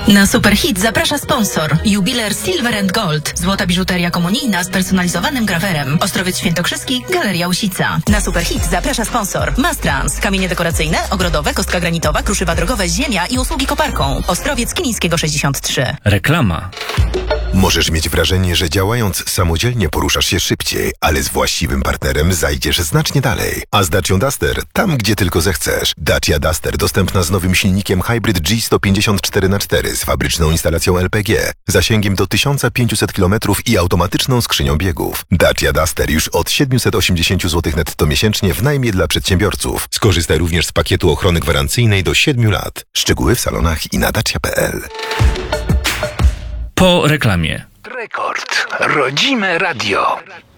Na Superhit zaprasza sponsor. Jubiler Silver & Gold. Złota biżuteria komunijna z personalizowanym grawerem. Ostrowiec Świętokrzyski, Galeria Łisica. Na Superhit zaprasza sponsor. Mastrans. Kamienie dekoracyjne, ogrodowe, kostka granitowa, kruszywa drogowe, ziemia i usługi koparką. Ostrowiec Kilińskiego 63. Reklama. Możesz mieć wrażenie, że działając samodzielnie poruszasz się szybciej, ale z właściwym partnerem zajdziesz znacznie dalej. A z Dacią Duster tam, gdzie tylko zechcesz. Dacia Duster dostępna z nowym silnikiem Hybrid G154x4 z fabryczną instalacją LPG, zasięgiem do 1500 km i automatyczną skrzynią biegów. Dacia Duster już od 780 zł netto miesięcznie w najmie dla przedsiębiorców. Skorzystaj również z pakietu ochrony gwarancyjnej do 7 lat. Szczegóły w salonach i na dacia.pl. Po reklamie. Rekord. Rodzime radio.